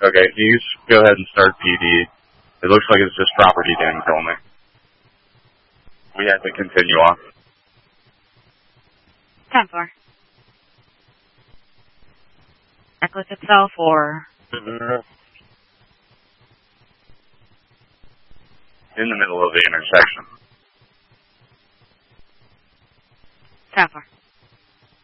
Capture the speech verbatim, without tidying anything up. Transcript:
Okay, you just go ahead and start P D. It looks like it's just property damage only. We have to continue on. ten four. Necklace itself or? In the middle of the intersection. ten four.